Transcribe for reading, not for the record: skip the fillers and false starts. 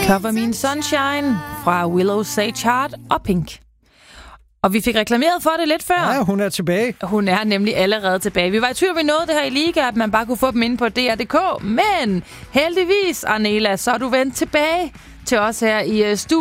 Cover Me in Sunshine fra Willow, Sage Heart og Pink. Og vi fik reklameret for det lidt før. Ja, hun er tilbage. Hun er nemlig allerede tilbage. Vi var i tvivl, vi nåede det her i Liga, at man bare kunne få dem inde på DR.dk. Men heldigvis, Arnela, så er du vendt tilbage til os her i studiet.